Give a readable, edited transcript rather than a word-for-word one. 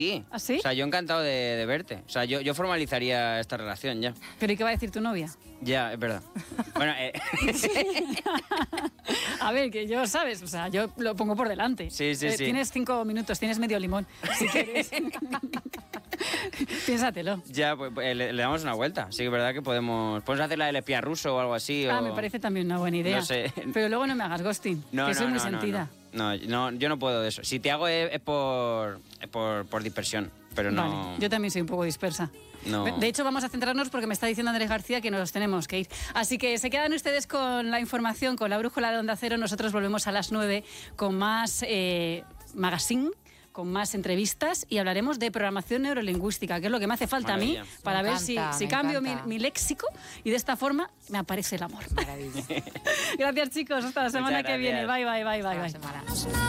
Sí. ¿Ah, sí? O sea, yo encantado de verte. O sea, yo formalizaría esta relación ya. ¿Pero y qué va a decir tu novia? Ya, es verdad. Bueno, A ver, que yo, ¿sabes? O sea, yo lo pongo por delante. Sí. Tienes 5 minutos, tienes medio limón, si quieres. Piénsatelo. Ya, pues le damos una vuelta. Sí que es verdad que podemos hacer la del espía ruso o algo así. Me parece también una buena idea. No sé. Pero luego no me hagas ghosting, que soy muy sentida. No, yo no puedo de eso. Si te hago es por dispersión, pero no... Vale, yo también soy un poco dispersa. No. De hecho, vamos a centrarnos porque me está diciendo Andrés García que nos tenemos que ir. Así que se quedan ustedes con la información, con la brújula de Onda Cero. Nosotros volvemos a las 9 con más magazine, con más entrevistas y hablaremos de programación neurolingüística, que es lo que me hace falta Maravilla. a mí para ver si cambio mi léxico y de esta forma me aparece el amor. Maravilla. Gracias, chicos. Hasta la semana que viene. Bye. Hasta la semana.